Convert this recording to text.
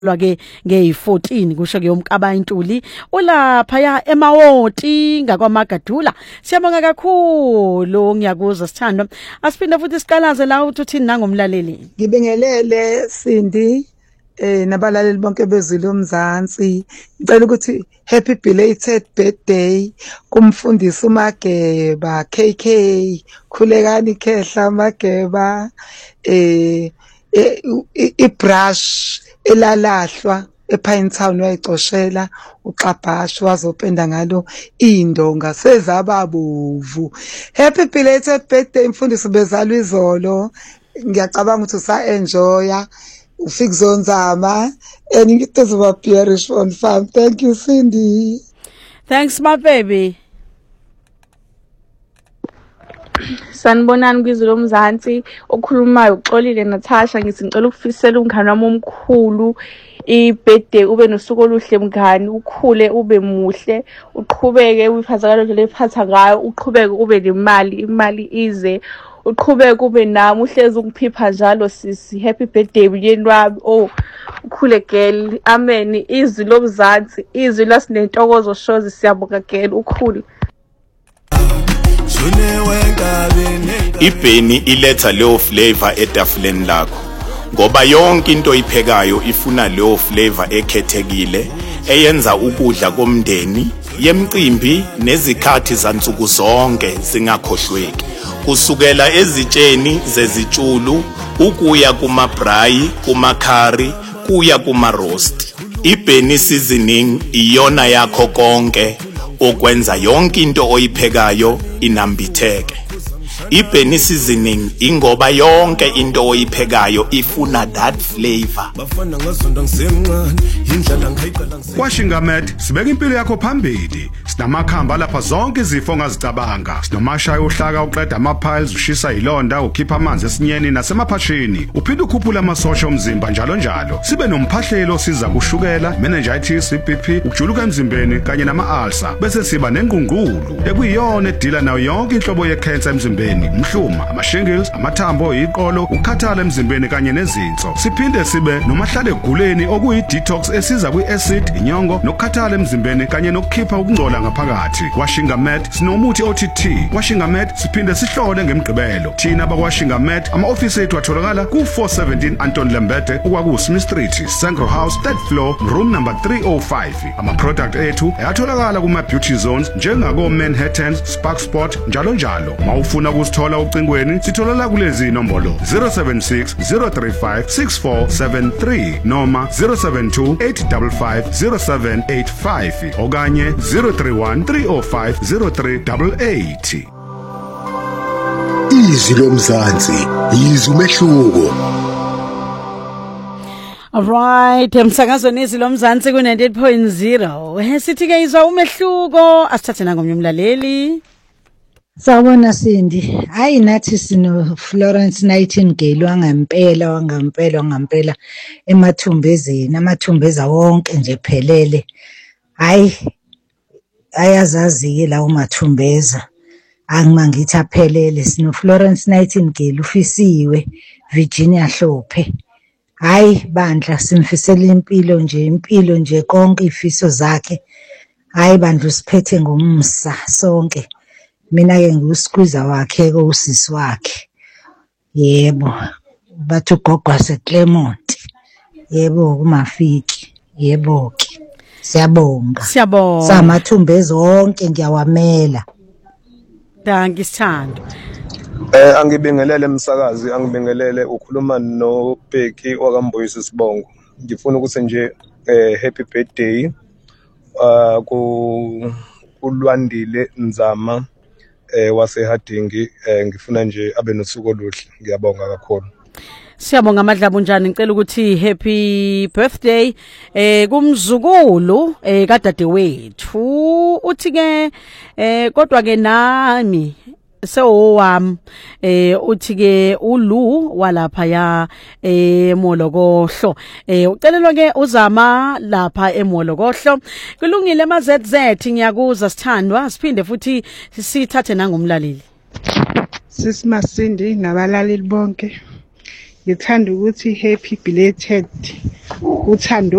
ke nge14 kusho ke umkaba intuli ulapha ya emawoti ngakwamagadula. Siyabonga kakhulu ngiyakuzwa Sithandwa. Asiphinde futhi siqalaze la uthini nangomlaleli. Ngibingelele Sindi nabalaleli bonke bezulu uMzansi. Ngicela ukuthi happy belated birthday kumfundisi uMageba KK. Khulekani khehla Mageba. Ibrush elalahlwa ePine Town wayicoshela uXabhashu wazopenda ngalo indonga sezababovu. Happy belated birthday mfundisi bezalwa izolo. Ngiyacabanga ukuthi usa enjoya ufike zonzama and ngitezwa bearish on farm. Thank you Cindy. Thanks my baby. Sanibonani kwizulu uMzansi okhulumayo uXolile Natasha ngithi ngicela ukufisela umngane wami omkhulu ibirthday ube nosuku oluhle mngani ukhule ube muhle uqhubeke uyiphazakalo nje lephatha ngayo uqhubeke ube nemali imali ize uqhubeke ube nami uhlezi ungiphipha njalo sisi happy birthday myeni wami ukhule girl amen izwi loMzansi izwi lasinentokozo shows siyabonga girl ukhule. Ibheni iletha leyo flavor etafuleni lakho ngoba yonke into iphekayo ifuna leyo flavor ekhethekile eyenza ukudla komndeni yemcimbi nezikhathi zansuku zonke zingakhohlweki kusukela ezitsheni zezitshulu ukuya kumabrayi kumakhari kuya kumaroast. Ibheni seasoning iyona yakho konke okwenza yonke into oyiphekayo inambitheke. Ibheni seasoning ingoba yonke into oyiphekayo ifuna that flavor. Washingamed sibeka impilo yakho phambili. Sinamakhamba lapha zonke izifo ongazicabanga. Sinomashaya ohlaka uqeda ama-piles ushisa ilonda ukhipha amanzi esinyeni nasemaphashini. Uphinde ukhuphula amasosha omzimba njalo njalo. Sibe nomphahlelo siza kushukela, meningitis, BP, ukujuluka emzimbeni kanye nama-ulcer. Bese siba nengqungqulu ekuyiyona edila nayo yonke inhlobo ye-cancer emzimbeni. Umhluma, ama-shingles, amathambo, iqolo, ukukhathala emzimbeni kanye nezinso. Siphinde sibe nomahlale eguleni okuyi-detox esiza kwi-acid, inyongo, nokukhathala emzimbeni kanye nokukhipha ukungcola ngaphakathi. Washingamed sinomuthi OTT. Washingamed siphinde sihlole ngemigqibelo. Thina bakwaShingamed ama-ofisi ethu atholakala ku417 Anton Lembede ukwakuSmith Street, Sangro House, 3rd floor, room number 305. Ama-product ethu ayatholakala kuma-beauty zones njengako Manhattan, Spark Spot njalo njalo. Mawufuna kusithola ucingweni sitholela kulezi nombolo 076 035 6473 noma 072 855 0785 okanye 031 305 0388. Izwi loMzansi izwi umehluko. Alright, emsakazweni izwi loMzansi ku 98.0. Sithi ke izwa umehluko asithathe nangomnye umlaleli. Sawubona Sindi. Hayi nathi sino Florence Nightingale wangampela emathumbezeni amathumbeza wonke nje phelele. Hayi ayazazi la umathumbeza. Angimangithi aphelele sino Florence Nightingale ufisiwe Virginia Hlophe. Hayi bandla simfisela impilo nje konke ifiso zakhe. Hayi bandla siphethe ngomsa sonke. Mina ke ngiwusqueezer wakhe usisi wakhe. Yebo. Bathu gogwa seClermont. Yebo kumafiki. Yebo ke. Siyabonga. Samathumbezi onke ngiyawamela. Danki Sithando. Angibingelele emsakazi, angibingelele ukhuluma noBheki wakamboyisi Sibongo. Ngifuna ukuthi nje happy birthday kuLwandile Nzama waseHadingi. Ngifuna nje abe nosuku oluhle. Ngiyabonga kakhulu. Siyabonga Madlabu njani ngicela ukuthi happy birthday kumzukulu kadadewethu uthi ke kodwa ke nami sewowami uthi ke uLu walapha ya eMolokohlo ucelelwa ke uzama lapha eMolokohlo kulungile maZZ ngiyakuza Sithandwa siphinde futhi sithathe nangomlaleli Sisimasindi nabalaleli bonke ngithanda ukuthi happy belated uthando